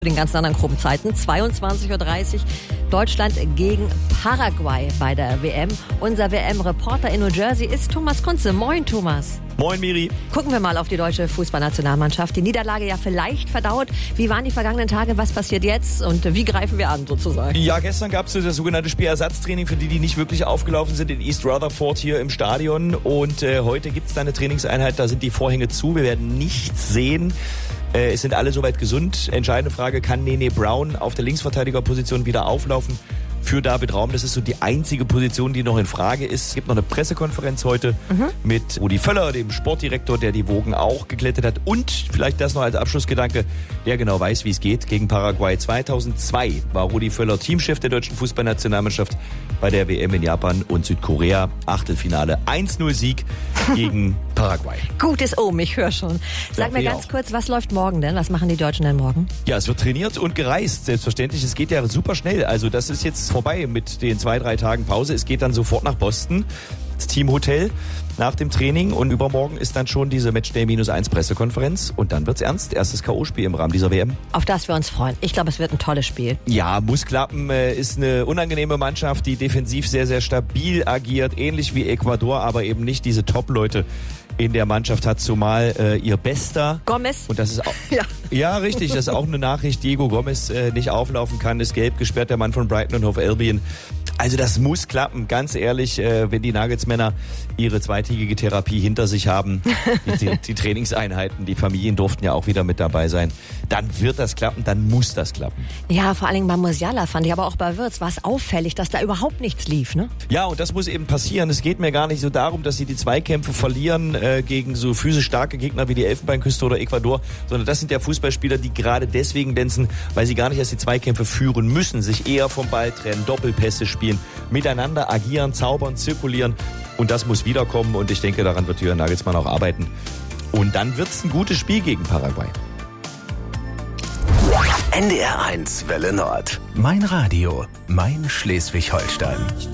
Den ganzen anderen Gruppenzeiten. 22:30 Uhr Deutschland gegen Paraguay bei der WM. Unser WM-Reporter in New Jersey ist Thomas Kunze. Moin, Thomas. Moin, Miri. Gucken wir mal auf die deutsche Fußballnationalmannschaft. Die Niederlage ja vielleicht verdaut. Wie waren die vergangenen Tage? Was passiert jetzt? Und wie greifen wir an, sozusagen? Ja, gestern gab es das sogenannte Spielersatztraining für die nicht wirklich aufgelaufen sind in East Rutherford hier im Stadion. Und heute gibt es da eine Trainingseinheit, da sind die Vorhänge zu. Wir werden nichts sehen. Es sind alle soweit gesund. Entscheidende Frage, kann Nene Brown auf der Linksverteidigerposition wieder auflaufen für David Raum? Das ist so die einzige Position, die noch in Frage ist. Es gibt noch eine Pressekonferenz heute mit Rudi Völler, dem Sportdirektor, der die Wogen auch geglättet hat. Und vielleicht das noch als Abschlussgedanke, der genau weiß, wie es geht. Gegen Paraguay 2002 war Rudi Völler Teamchef der deutschen Fußballnationalmannschaft bei der WM in Japan und Südkorea. Achtelfinale 1-0 Sieg gegen Paraguay. Gutes Omen, ich höre schon. Sag mir ganz kurz, was läuft morgen denn? Was machen die Deutschen denn morgen? Ja, es wird trainiert und gereist, selbstverständlich. Es geht ja super schnell. Also das ist jetzt vorbei mit den 2-3 Tagen Pause. Es geht dann sofort nach Boston, das Teamhotel, nach dem Training. Und übermorgen ist dann schon diese Matchday-1 Pressekonferenz. Und dann wird's ernst. Erstes K.O.-Spiel im Rahmen dieser WM. Auf das wir uns freuen. Ich glaube, es wird ein tolles Spiel. Ja, muss klappen. Ist eine unangenehme Mannschaft, die defensiv sehr, sehr stabil agiert. Ähnlich wie Ecuador, aber eben nicht diese Top-Leute in der Mannschaft hat, zumal ihr Bester Gomez. Und das ist auch, ja, richtig, das ist auch eine Nachricht. Diego Gomez nicht auflaufen kann, ist gelb gesperrt, der Mann von Brighton und Hove Albion. Also das muss klappen, ganz ehrlich, wenn die Nuggets-Männer ihre zweitägige Therapie hinter sich haben, die Trainingseinheiten, die Familien durften ja auch wieder mit dabei sein, dann wird das klappen, dann muss das klappen. Ja, vor allen Dingen bei Musiala fand ich, aber auch bei Wirtz war es auffällig, dass da überhaupt nichts lief, ne? Ja, und das muss eben passieren. Es geht mir gar nicht so darum, dass sie die Zweikämpfe verlieren gegen so physisch starke Gegner wie die Elfenbeinküste oder Ecuador, sondern das sind ja Fußballspieler, die gerade deswegen glänzen, weil sie gar nicht erst die Zweikämpfe führen müssen, sich eher vom Ball trennen, Doppelpässe spielen, miteinander agieren, zaubern, zirkulieren, und das muss wiederkommen, und ich denke, daran wird Jürgen Nagelsmann auch arbeiten, und dann wird's ein gutes Spiel gegen Paraguay. NDR 1 Welle Nord. Mein Radio, mein Schleswig-Holstein.